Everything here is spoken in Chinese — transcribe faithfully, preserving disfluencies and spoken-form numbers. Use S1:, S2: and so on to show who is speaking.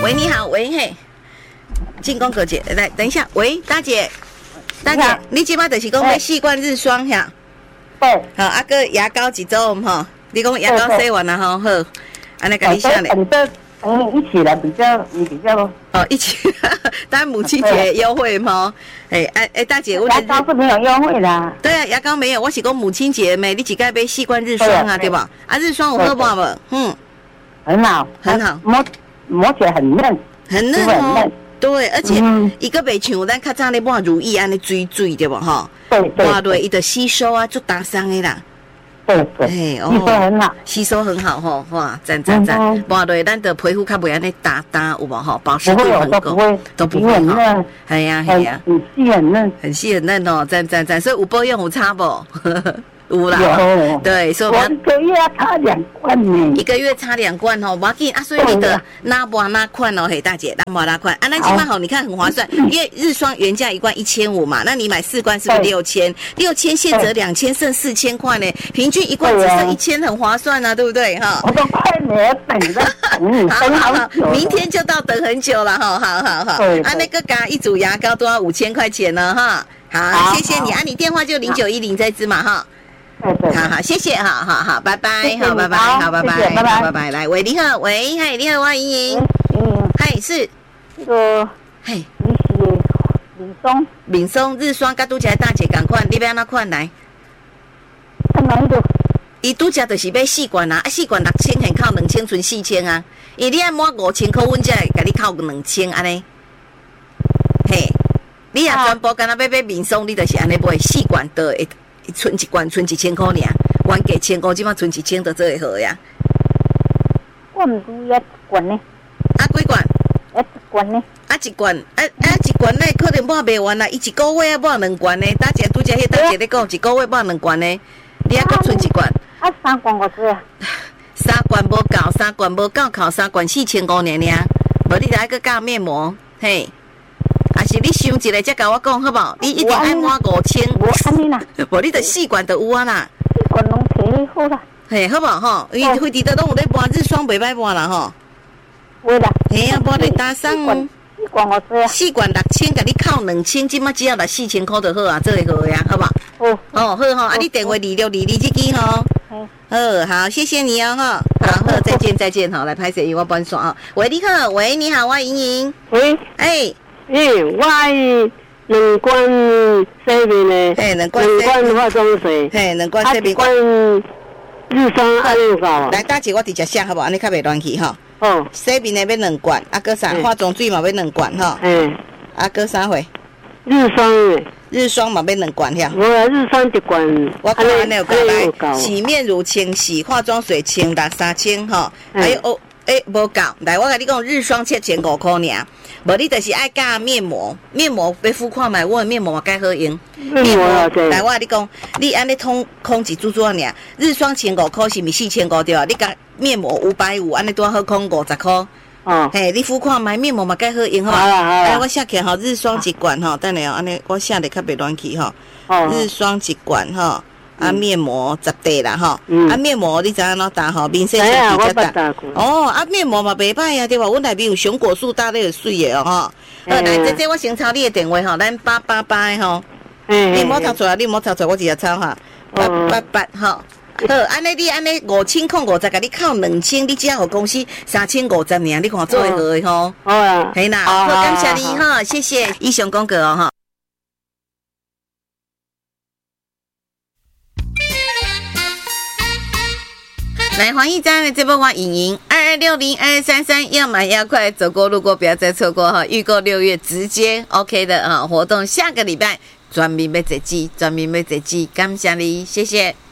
S1: 喂，你好，喂嘿，进攻哥姐，来等一下，喂，大姐，大姐，你即摆就是讲要四罐日霜呀？
S2: 对。
S1: 好，啊个牙膏一组吼，你讲牙膏洗完了吼，好，安尼甲你写咧。
S2: 等这等一起来比较，比较
S1: 哦，一起，当然母亲节优惠嘛。哎哎哎，大姐，我
S2: 牙膏是没有优惠的。
S1: 对啊，牙膏没有，我是讲母亲节没，你几盖买四罐日霜啊，对吧？啊，日霜有好不好？嗯，
S2: 很好，
S1: 很好，
S2: 摸摸起来很嫩，
S1: 很嫩哦。对，而且伊个袂像咱较早咧抹乳液安尼水水对不吼？
S2: 对对。
S1: 抹落伊就吸收啊，就打伤的啦。
S2: 对对，哎哦，吸收很好，
S1: 吸收很好吼，哇，赞赞赞！抹落咱的皮肤较袂安尼打打有无吼？保湿度很够，都不会哈。哎呀哎呀，
S2: 很细很嫩，
S1: 很细很嫩哦，赞赞赞！所以有保养有差不？有啦，
S2: 有
S1: 对，所以
S2: 我一个月擦两罐呢，
S1: 一个月擦两罐吼，无要紧啊，所以你的哪抹哪款哦，嘿大姐，哪抹哪款啊？那起码好，你看很划算，因为日霜原价一罐一千五嘛，那你买四罐是不是六千？六千现折两千，剩四千块呢，平均一罐只剩一千，很划算啊，对不对哈？
S2: 我都快没等了，嗯，等好久，
S1: 明天就到等很久了哈，好好好，啊那个嘎一组牙膏都要五千块钱呢哈，好，谢谢你，啊你电话就零九一零这支嘛哈。好好，谢谢，好好好，拜拜，好，拜拜，好，拜拜，拜拜，拜拜，来，喂，你好，喂，嗨，你好，我莹莹，嗨，是，
S2: 那个，
S1: 嘿，
S2: 你是敏松，
S1: 敏松日霜，甲拄起来大姐赶快，你要安怎款来？
S2: 看哪一个？
S1: 伊拄只就是要四罐啊，啊四罐六千，现扣两千，剩四千啊，伊你爱满五千块，阮才会甲你扣两千安尼，嘿，你也全部敢若要买敏松，你就是安尼买四罐的会。存一罐，存一千块尔，原价千块，即马存一千就做会好呀。
S2: 我毋知影一罐呢。
S1: 啊，几罐？
S2: 一罐呢？
S1: 啊，一罐，啊啊，一罐呢可能抹袂完啦，伊一个月啊抹两罐呢。大姐拄则迄大姐咧讲，一个月抹两罐呢，你还阁存一罐？
S2: 啊，三罐我知啊。
S1: 三罐无够，三罐无够，扣三罐四千五尔尔，无你来阁加面膜，嘿。啊是你想一个才甲我讲好无？你一定爱满五千。
S2: 无安尼啦，
S1: 无你着四罐就有啊啦。
S2: 四罐拢摕好啦。嘿，
S1: 好无吼？因为规地都拢有咧抹日霜，袂歹抹啦吼。
S2: 会啦。
S1: 嘿啊，抹咧打赏。
S2: 四罐我知啊。
S1: 四罐六千，甲你扣两千，即马只要来四千块就好啊，做会好呀，好无？哦。哦，好吼，啊你电话二六二二这支吼。好，好，谢谢你哦哈。好，好，再见再见哈，来拍摄，因为我帮刷啊。喂，你好，喂，你好，我莹莹。
S3: 喂。
S1: 哎。
S3: 诶，我两罐洗面的，
S1: 嘿，两罐
S3: 两罐化妆水，
S1: 嘿，两罐洗面，
S3: 一罐日霜安尼有够啊？
S1: 来，大姐，我直接写好无？安尼较袂乱去吼。
S3: 哦。
S1: 洗面的要两罐，啊，搁啥？化妆水嘛要两罐吼。
S3: 嗯。
S1: 啊，搁啥货？
S3: 日霜诶。
S1: 日霜嘛要两罐遐。
S3: 无啊，日霜一罐。
S1: 我看安尼有够来。洗面乳清洗，化妆水清六三千吼。还有哦，诶，无够。来，我甲你讲，日霜七千五块尔。无你就是爱加面膜，面膜要敷看卖，我的面膜嘛介好用。
S3: 面膜
S1: 来，我甲你讲，你安尼通控制做做尔，日霜千五块是毋是四千五对啊？你加面膜五百五，安尼多好控五十块。哦。嘿，你敷看卖，面膜嘛介好用吼。
S3: 好啦好啦。
S1: 来，我写起吼，日霜一罐吼，等下哦，安尼我写得较袂乱去吼。哦。日霜一罐吼。啊，面膜十块啦吼，啊面膜你知影怎打吼？面色先比较打。哦，啊面膜嘛袂歹啊，对吧？阮内面有熊果素打咧就水的哦吼。好，来姐姐，我先抄你的电话吼，咱八八八的吼。你莫抄出来，你莫抄出来，我直接抄哈。八八八吼。好，安尼你安尼五千块五十，甲你扣两千，你只要互公司三千五十尔，你看做会好的吼。
S3: 好啊。
S1: 嘿啦，好，感谢你哈，谢谢。以上广告哦哈。来，黄奕章的这波我莹莹二二六零二二三三，要买要快，走过路过不要再错过哈！预购六月直接 OK 的啊活动，下个礼拜专门要坐机，专门要坐机，感谢你，谢谢。